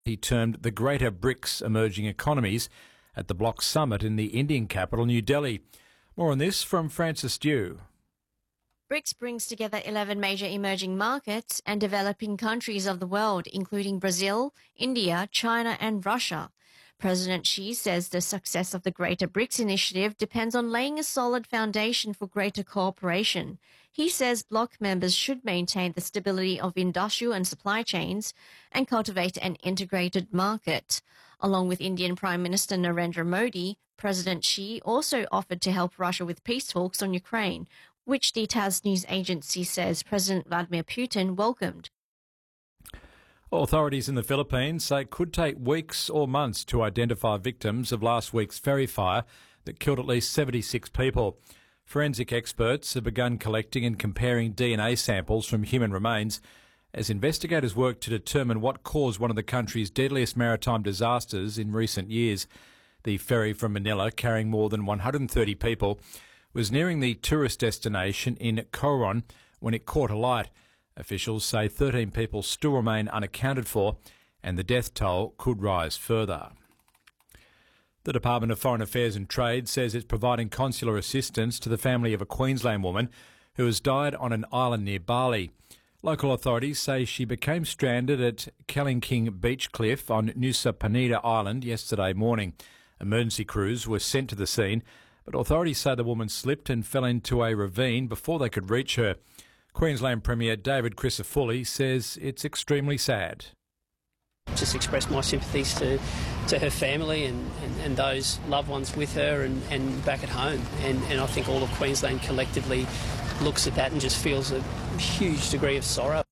he termed the Greater BRICS emerging economies at the bloc summit in the Indian capital, New Delhi. More on this from Francis Dew. BRICS brings together 11 major emerging markets and developing countries of the world, including Brazil, India, China and Russia. President Xi says the success of the Greater BRICS initiative depends on laying a solid foundation for greater cooperation. He says bloc members should maintain the stability of industrial and supply chains and cultivate an integrated market. Along with Indian Prime Minister Narendra Modi, President Xi also offered to help Russia with peace talks on Ukraine, which the TASS news agency says President Vladimir Putin welcomed. Authorities in the Philippines say it could take weeks or months to identify victims of last week's ferry fire that killed at least 76 people. Forensic experts have begun collecting and comparing DNA samples from human remains as investigators work to determine what caused one of the country's deadliest maritime disasters in recent years. The ferry from Manila, carrying more than 130 people, was nearing the tourist destination in Coron when it caught alight. Officials say 13 people still remain unaccounted for and the death toll could rise further. The Department of Foreign Affairs and Trade says it's providing consular assistance to the family of a Queensland woman who has died on an island near Bali. Local authorities say she became stranded at Kellingking Beach Cliff on Nusa Penida Island yesterday morning. Emergency crews were sent to the scene, but authorities say the woman slipped and fell into a ravine before they could reach her. Queensland Premier David Crisafulli says it's extremely sad. Just express my sympathies to her family and those loved ones with her and back at home. And I think all of Queensland collectively looks at that and just feels a huge degree of sorrow.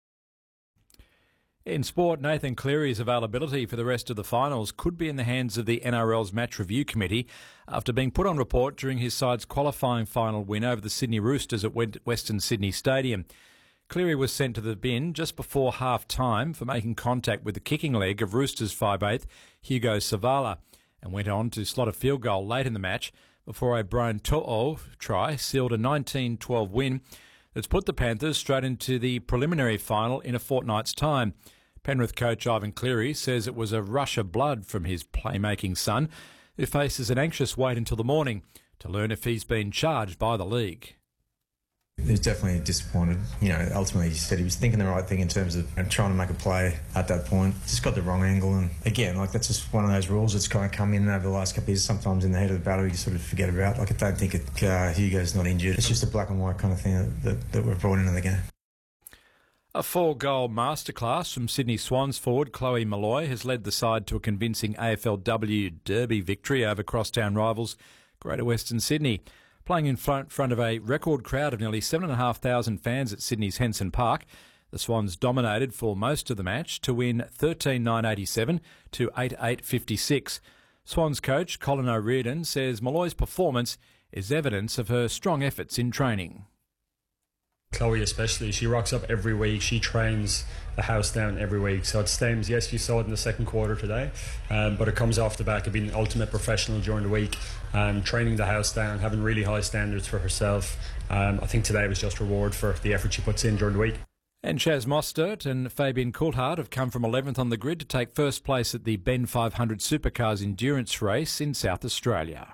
In sport, Nathan Cleary's availability for the rest of the finals could be in the hands of the NRL's Match Review Committee after being put on report during his side's qualifying final win over the Sydney Roosters at Western Sydney Stadium. Cleary was sent to the bin just before half-time for making contact with the kicking leg of Roosters 5'8", Hugo Savala, and went on to slot a field goal late in the match before a Brian To'o try sealed a 19-12 win that's put the Panthers straight into the preliminary final in a fortnight's time. Penrith coach Ivan Cleary says it was a rush of blood from his playmaking son, who faces an anxious wait until the morning to learn if he's been charged by the league. He was definitely disappointed. Ultimately he said he was thinking the right thing in terms of trying to make a play at that point. Just got the wrong angle, and again, that's just one of those rules that's kind of come in over the last couple of years. Sometimes in the heat of the battle you sort of forget about. I don't think Hugo's not injured. It's just a black and white kind of thing that we've brought into the game. A 4-goal masterclass from Sydney Swans forward Chloe Molloy has led the side to a convincing AFLW Derby victory over crosstown rivals Greater Western Sydney. Playing in front of a record crowd of nearly 7,500 fans at Sydney's Henson Park, the Swans dominated for most of the match to win 13-9-87 to 8-8-56. Swans coach Colin O'Riordan says Molloy's performance is evidence of her strong efforts in training. Chloe especially, she rocks up every week. She trains the house down every week. So it stems, yes, you saw it in the second quarter today, but it comes off the back of being an ultimate professional during the week, training the house down, having really high standards for herself. I think today was just reward for the effort she puts in during the week. And Chaz Mostert and Fabian Coulthard have come from 11th on the grid to take first place at the Ben 500 Supercars endurance race in South Australia.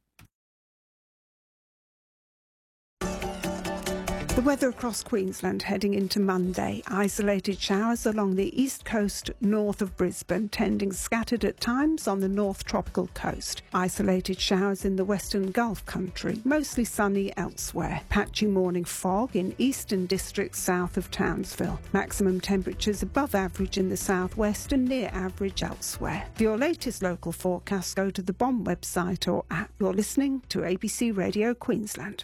The weather across Queensland heading into Monday. Isolated showers along the east coast north of Brisbane, tending scattered at times on the north tropical coast. Isolated showers in the western Gulf country, mostly sunny elsewhere. Patchy morning fog in eastern districts south of Townsville. Maximum temperatures above average in the southwest and near average elsewhere. For your latest local forecast, go to the BOM website or app. You're listening to ABC Radio Queensland.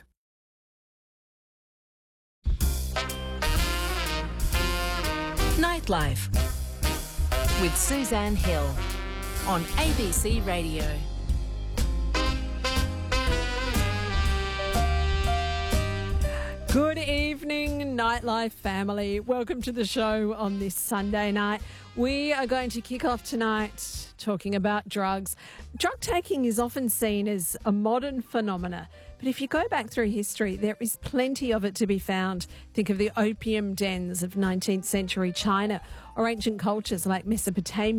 Nightlife with Suzanne Hill on ABC Radio. Good evening, Nightlife family. Welcome to the show on this Sunday night. We are going to kick off tonight talking about drugs. Drug taking is often seen as a modern phenomena, but if you go back through history, there is plenty of it to be found. Think of the opium dens of 19th century China or ancient cultures like Mesopotamia.